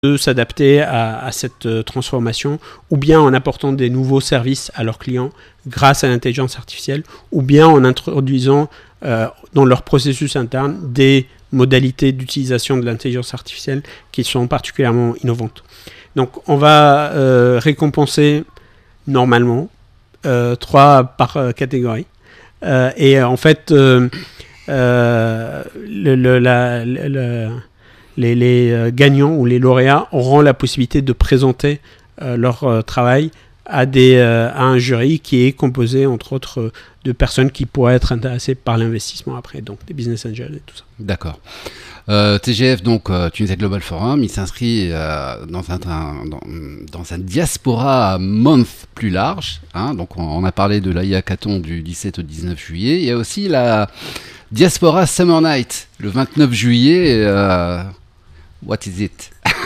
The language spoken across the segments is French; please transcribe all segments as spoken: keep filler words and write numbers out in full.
de s'adapter à, à cette euh, transformation, ou bien en apportant des nouveaux services à leurs clients grâce à l'intelligence artificielle, ou bien en introduisant euh, dans leur processus interne des modalités d'utilisation de l'intelligence artificielle qui sont particulièrement innovantes. Donc on va euh, récompenser normalement euh, trois par euh, catégorie. Euh, et en fait, euh, euh, le, le, la, le, le, les, les gagnants ou les lauréats auront la possibilité de présenter euh, leur euh, travail à, des, euh, à un jury qui est composé, entre autres, euh, de personnes qui pourraient être intéressées par l'investissement après, donc des business angels et tout ça. D'accord. Euh, T G F, donc euh, Tunisia Global Forum, il s'inscrit euh, dans, un, un, dans, dans un diaspora month plus large. Hein, donc on, on a parlé de l'A I Hackathon du dix-sept au dix-neuf juillet. Il y a aussi la Diaspora Summer Night, le vingt-neuf juillet. Euh, what is it?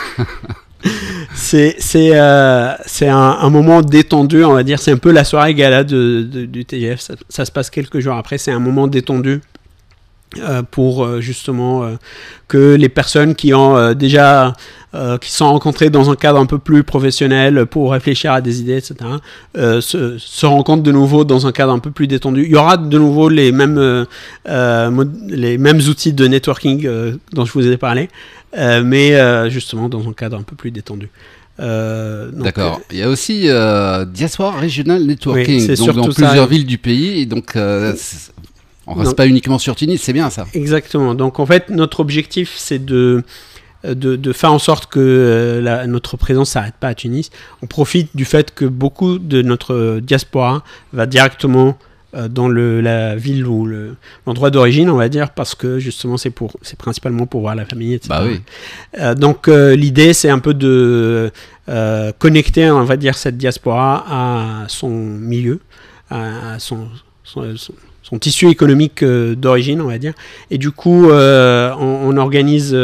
C'est, c'est, euh, c'est un, un moment détendu, on va dire. C'est un peu la soirée gala de, de, du T G F. Ça, ça se passe quelques jours après. C'est un moment détendu euh, pour euh, justement euh, que les personnes qui ont euh, déjà euh, qui sont rencontrées dans un cadre un peu plus professionnel pour réfléchir à des idées, et cetera, euh, se, se rencontrent de nouveau dans un cadre un peu plus détendu. Il y aura de nouveau les mêmes, euh, euh, mod- les mêmes outils de networking euh, dont je vous ai parlé. Euh, mais euh, justement dans un cadre un peu plus détendu. Euh, donc, D'accord. Euh, Il y a aussi euh, Diaspora Regional Networking, oui, c'est donc dans surtout plusieurs ça. villes du pays. Et donc, euh, c'est- on reste Donc- pas uniquement sur Tunis, c'est bien ça. Exactement. Donc en fait, notre objectif, c'est de, de, de faire en sorte que euh, la, notre présence s'arrête pas à Tunis. On profite du fait que beaucoup de notre diaspora va directement euh, dans le, la ville ou le, l'endroit d'origine, on va dire, parce que justement, c'est, pour, c'est principalement pour voir la famille, et cetera. Bah oui. Euh, donc euh, l'idée, c'est un peu de euh, connecter, on va dire, cette diaspora à son milieu, à, à son, son, son son tissu économique euh, d'origine, on va dire. Et du coup, euh, on, on organise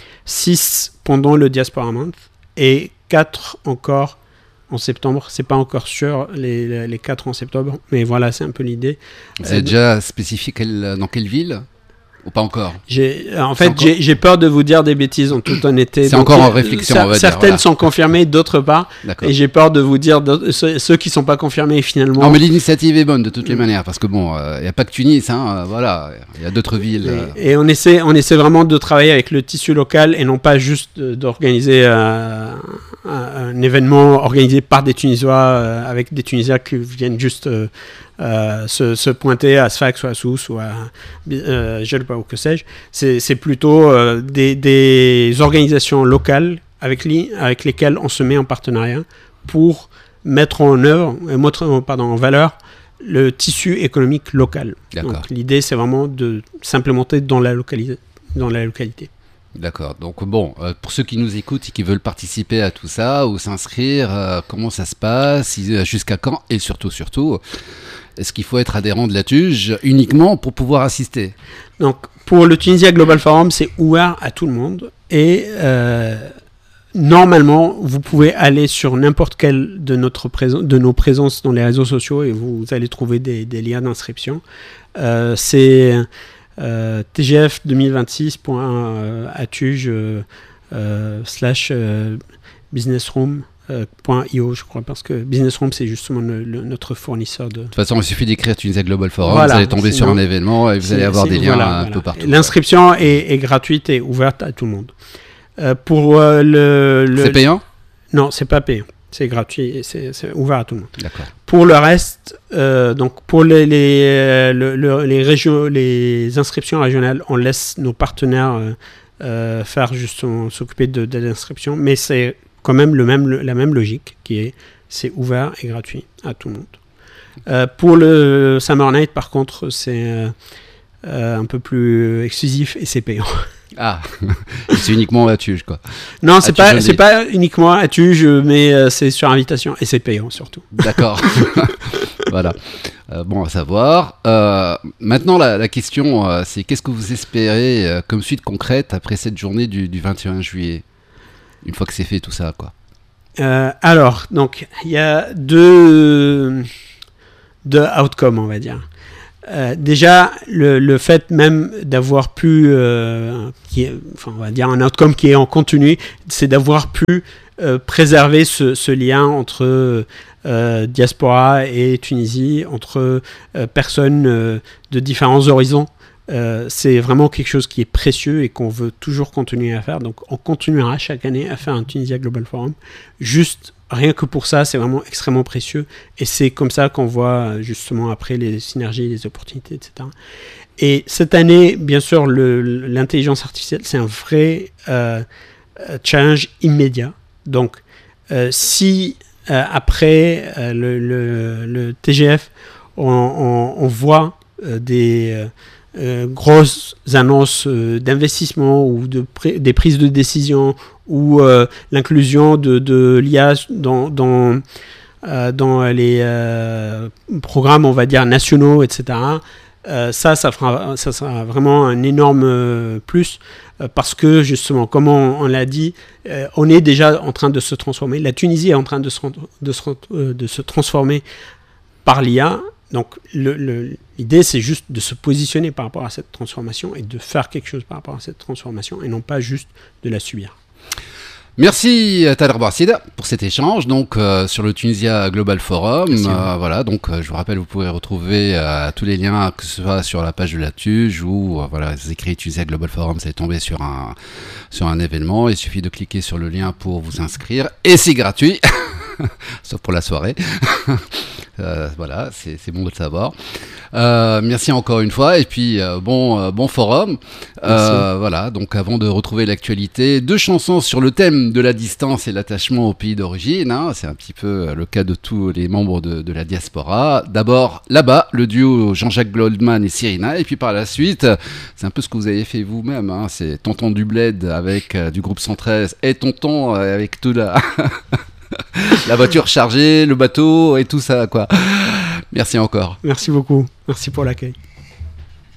six euh, pendant le Diaspora Month et quatre encore en septembre. C'est pas encore sûr, les, les quatre en septembre, mais voilà, c'est un peu l'idée. Vous avez Euh, déjà spécifié quelle, dans quelle ville? Ou pas encore? J'ai, en C'est fait, encore- j'ai, j'ai peur de vous dire des bêtises en toute honnêteté. C'est Donc, encore en euh, réflexion, cer- on va dire, Certaines voilà. sont confirmées, d'autres pas. D'accord. Et j'ai peur de vous dire d'autres- ceux, ceux qui ne sont pas confirmés finalement. Non, mais l'initiative est bonne de toutes les manières, parce que bon, il n'y a pas que Tunis, hein, euh, voilà, il y a d'autres villes. euh, Et, et on essaie, on essaie vraiment de travailler avec le tissu local et non pas juste de- d'organiser euh, un, un événement organisé par des Tunisois euh, avec des Tunisiens qui viennent juste euh, euh, se, se pointer à Sfax ou à Sousse ou à euh, Jelpa ou que sais-je. C'est, c'est plutôt euh, des, des organisations locales avec, li, avec lesquelles on se met en partenariat pour mettre en œuvre, euh, mettre, pardon, en valeur le tissu économique local. D'accord. Donc l'idée, c'est vraiment de s'implémenter dans la, locali- dans la localité. D'accord. Donc bon, euh, pour ceux qui nous écoutent et qui veulent participer à tout ça ou s'inscrire, euh, comment ça se passe, si- jusqu'à quand, et surtout, surtout, est-ce qu'il faut être adhérent de la T U G uniquement pour pouvoir assister? Donc pour le Tunisia Global Forum, c'est ouvert à tout le monde et euh, normalement, vous pouvez aller sur n'importe quelle de, notre présen- de nos présences dans les réseaux sociaux et vous, vous allez trouver des, des liens d'inscription. Euh, c'est euh, T G F deux mille vingt-six point atuge euh, euh, slash euh, businessroom euh, point io, je crois, parce que Businessroom, c'est justement le, le, notre fournisseur de... De toute façon, il suffit d'écrire Tunisia Global Forum, Voilà, vous allez tomber sur sinon- un événement et vous allez C'est- avoir c'est- des liens voilà, un voilà. peu partout. L'inscription est, est gratuite et ouverte à tout le monde. Euh, pour euh, le, le- C'est payant? Non, c'est pas payant. C'est gratuit et c'est, c'est ouvert à tout le monde. D'accord. Pour le reste, euh, donc pour les, les, euh, le- le- les, régions, les inscriptions régionales, on laisse nos partenaires euh, euh, faire justement s'occuper de, de l'inscription, mais c'est quand même, le même, la même logique qui est c'est ouvert et gratuit à tout le monde. Euh, pour le Summer Night, par contre, c'est euh, euh, un peu plus exclusif et c'est payant. Ah, c'est uniquement à T U G, quoi. Non, c'est Ah, tu pas, veux c'est dire- pas uniquement à Tuge, mais euh, c'est sur invitation et c'est payant surtout. D'accord. Voilà. Euh, bon à savoir. Euh, maintenant, la, la question, euh, c'est qu'est-ce que vous espérez euh, comme suite concrète après cette journée du, du vingt et un juillet? Une fois que c'est fait tout ça, quoi. Euh, alors, donc, il y a deux, deux outcomes, on va dire. euh, déjà, le, le fait même d'avoir pu, euh, qui est, enfin, on va dire un outcome qui est en continu, c'est d'avoir pu euh, préserver ce, ce lien entre euh, diaspora et Tunisie, entre euh, personnes euh, de différents horizons. Euh, c'est vraiment quelque chose qui est précieux et qu'on veut toujours continuer à faire. Donc, on continuera chaque année à faire un Tunisia Global Forum. Juste, rien que pour ça, c'est vraiment extrêmement précieux. Et c'est comme ça qu'on voit justement après les synergies, les opportunités, et cetera. Et cette année, bien sûr, le, l'intelligence artificielle, c'est un vrai euh, challenge immédiat. Donc, euh, si euh, après euh, le, le, le T G F, on, on, on voit euh, des... Euh, Euh, grosses annonces euh, d'investissement ou de pr- des prises de décision ou euh, l'inclusion de, de l'I A dans, dans, euh, dans les euh, programmes, on va dire, nationaux, et cetera. Euh, ça, ça, fera, ça sera vraiment un énorme euh, plus euh, parce que, justement, comme on, on l'a dit, euh, on est déjà en train de se transformer. La Tunisie est en train de se, de se, euh, de se transformer par l'I A. Donc, le, le, l'idée, c'est juste de se positionner par rapport à cette transformation et de faire quelque chose par rapport à cette transformation et non pas juste de la subir. Merci Taler Bourcid pour cet échange donc euh, sur le Tunisia Global Forum. Euh, voilà, donc euh, je vous rappelle, vous pouvez retrouver euh, tous les liens, que ce soit sur la page de la T U G ou euh, voilà, vous écrivez Tunisia Global Forum, c'est tombé sur un sur un événement. Il suffit de cliquer sur le lien pour vous inscrire et c'est gratuit, sauf pour la soirée. Euh, voilà, c'est, c'est bon de le savoir. Euh, merci encore une fois et puis euh, bon, euh, bon forum. Euh, voilà, donc avant de retrouver l'actualité, deux chansons sur le thème de la distance et l'attachement au pays d'origine. Hein, c'est un petit peu le cas de tous les membres de, de la diaspora. D'abord, là-bas, le duo Jean-Jacques Goldman et Cyrina. Et puis par la suite, c'est un peu ce que vous avez fait vous-même. Hein, c'est Tonton du Bled avec euh, du groupe cent treize et Tonton euh, avec tout la... la voiture chargée, le bateau et tout ça, quoi. Merci encore. Merci beaucoup. Merci pour l'accueil.